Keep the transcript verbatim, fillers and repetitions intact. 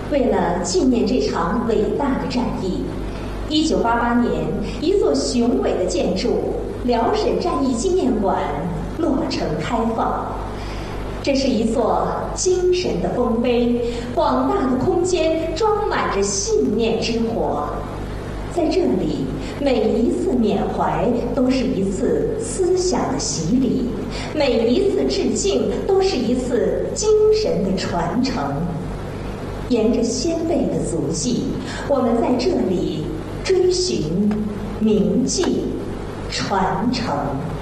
为了纪念这场伟大的战役，一九八八年，一座雄伟的建筑——辽沈战役纪念馆落成开放。这是一座精神的丰碑，广大的空间装满着信念之火。在这里，每一次缅怀都是一次思想的洗礼，每一次致敬都是一次精神的传承。沿着先辈的足迹，我们在这里追寻、铭记、传承。